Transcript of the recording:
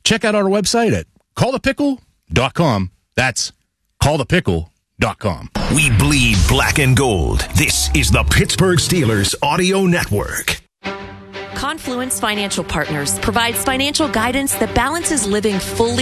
check out our website at callthepickle.com. That's callthepickle.com. We bleed black and gold. This is the Pittsburgh Steelers Audio Network. Confluence Financial Partners provides financial guidance that balances living fully